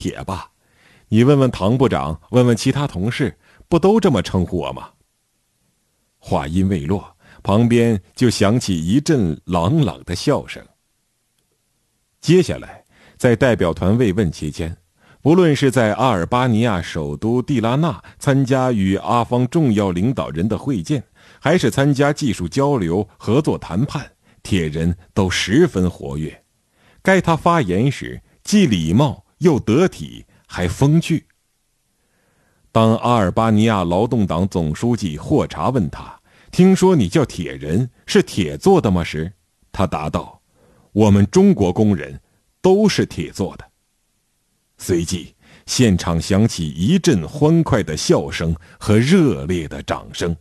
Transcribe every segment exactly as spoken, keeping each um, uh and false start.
铁吧，你问问唐部长，问问其他同事，不都这么称呼我吗？话音未落，旁边就响起一阵朗朗的笑声。接下来，在代表团慰问期间，不论是在阿尔巴尼亚首都蒂拉纳参加与阿方重要领导人的会见，还是参加技术交流、合作谈判，铁人都十分活跃。该他发言时，既礼貌又得体，还风趣。当阿尔巴尼亚劳动党总书记霍查问他，听说你叫铁人，是铁做的吗时，他答道，我们中国工人都是铁做的。随即现场响起一阵欢快的笑声和热烈的掌声。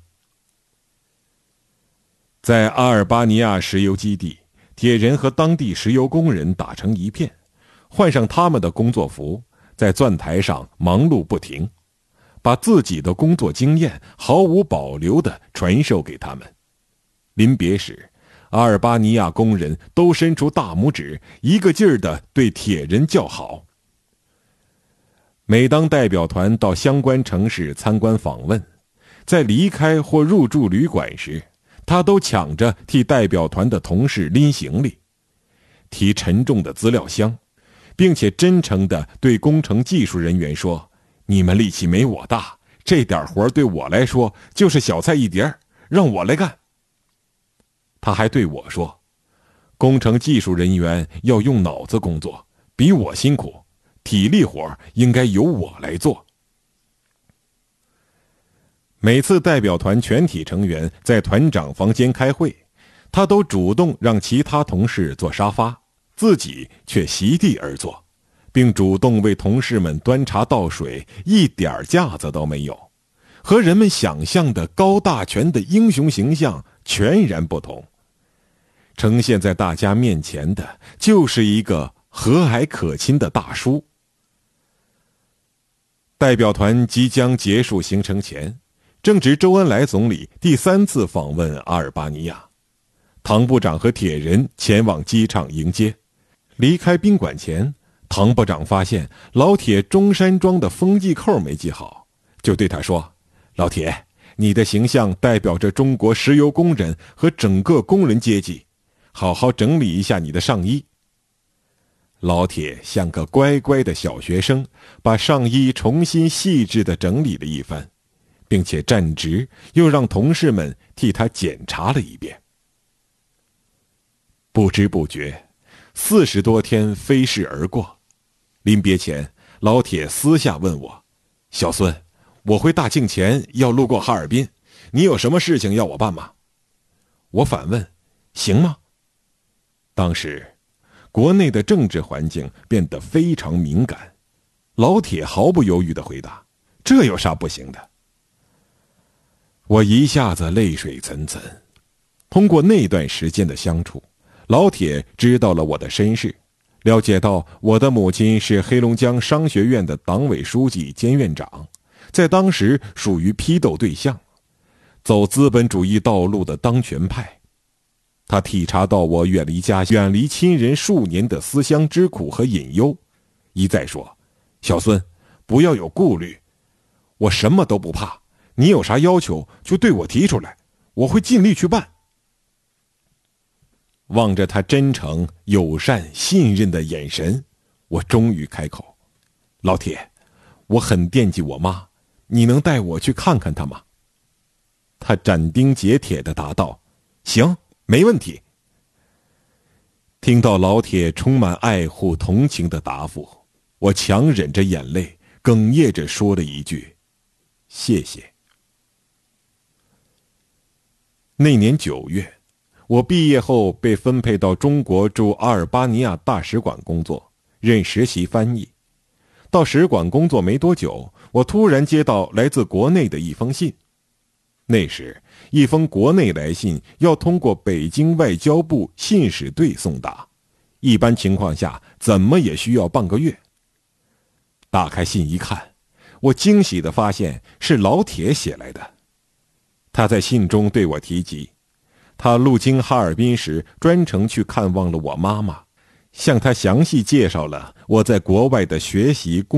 在阿尔巴尼亚石油基地，铁人和当地石油工人打成一片，换上他们的工作服，在钻台上忙碌不停，把自己的工作经验毫无保留地传授给他们。临别时，阿尔巴尼亚工人都伸出大拇指，一个劲儿地对铁人叫好。每当代表团到相关城市参观访问，在离开或入住旅馆时，他都抢着替代表团的同事拎行李，提沉重的资料箱，并且真诚地对工程技术人员说，你们力气没我大，这点活对我来说就是小菜一碟，让我来干。他还对我说，工程技术人员要用脑子工作，比我辛苦，体力活应该由我来做。每次代表团全体成员在团长房间开会，他都主动让其他同事坐沙发，自己却席地而坐，并主动为同事们端茶倒水，一点架子都没有，和人们想象的高大全的英雄形象全然不同。呈现在大家面前的就是一个和蔼可亲的大叔。代表团即将结束行程前，正值周恩来总理第三次访问阿尔巴尼亚，唐部长和铁人前往机场迎接。离开宾馆前，唐部长发现老铁中山装的风纪扣没系好，就对他说，老铁，你的形象代表着中国石油工人和整个工人阶级，好好整理一下你的上衣。老铁像个乖乖的小学生，把上衣重新细致地整理了一番，并且站直，又让同事们替他检查了一遍。不知不觉，四十多天飞逝而过。临别前，老铁私下问我，小孙，我回大庆前要路过哈尔滨，你有什么事情要我办吗？我反问，行吗？当时国内的政治环境变得非常敏感，老铁毫不犹豫地回答，这有啥不行的？我一下子泪水涔涔。通过那段时间的相处，老铁知道了我的身世，了解到我的母亲是黑龙江商学院的党委书记兼院长，在当时属于批斗对象，走资本主义道路的当权派。他体察到我远离家乡、远离亲人数年的思乡之苦和隐忧，一再说，小孙，不要有顾虑，我什么都不怕，你有啥要求就对我提出来，我会尽力去办。望着他真诚、友善、信任的眼神，我终于开口，老铁，我很惦记我妈，你能带我去看看她吗？他斩钉截铁地答道，行，没问题。听到老铁充满爱护同情的答复，我强忍着眼泪，哽咽着说了一句，谢谢。那年九月，我毕业后被分配到中国驻阿尔巴尼亚大使馆工作，任实习翻译。到使馆工作没多久，我突然接到来自国内的一封信。那时，一封国内来信要通过北京外交部信使队送达，一般情况下怎么也需要半个月。打开信一看，我惊喜地发现是老铁写来的。他在信中对我提及，他路经哈尔滨时专程去看望了我妈妈， 向他详细介绍了我在国外的学习工